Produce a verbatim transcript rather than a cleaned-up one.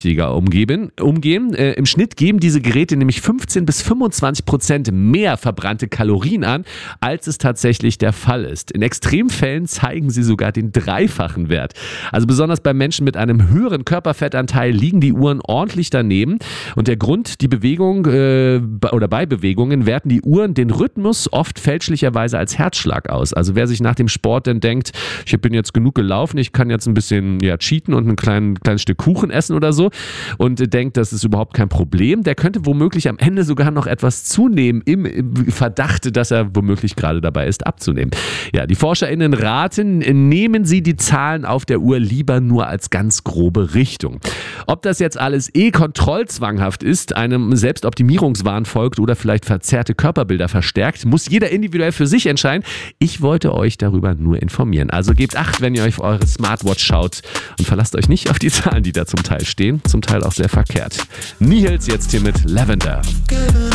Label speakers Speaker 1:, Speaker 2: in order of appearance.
Speaker 1: umgeben, umgehen. Äh, Im Schnitt geben diese Geräte nämlich fünfzehn bis fünfundzwanzig Prozent mehr verbrannte Kalorien an, als es tatsächlich der Fall ist. In Extremfällen zeigen sie sogar den dreifachen Wert. Also besonders bei Menschen mit einem höheren Körperfettanteil liegen die Uhren ordentlich daneben. Und der Grund, die Bewegung äh, oder bei Bewegungen werten die Uhren den Rhythmus oft fälschlicherweise als Herzschlag aus. Also wer sich nach dem Sport dann denkt, ich bin jetzt genug gelaufen, ich kann jetzt ein bisschen ja, cheaten und ein klein, kleines Stück Kuchen essen oder so, und denkt, das ist überhaupt kein Problem, der könnte womöglich am Ende sogar noch etwas zunehmen im, im Verdacht, dass er womöglich gerade dabei ist, abzunehmen. Ja, die ForscherInnen raten, nehmen Sie die Zahlen auf der Uhr lieber nur als ganz grobe Richtung. Ob das jetzt alles eh kontrollzwanghaft ist, einem Selbstoptimierungswahn folgt oder vielleicht verzerrte Körperbilder verstärkt, muss jeder individuell für sich entscheiden. Ich wollte euch darüber nur informieren. Also gebt Acht, wenn ihr euch auf eure Smartwatch schaut und verlasst euch nicht auf die Zahlen, die da zum Teil stehen. Zum Teil auch sehr verkehrt. Nihils jetzt hier mit Lavender.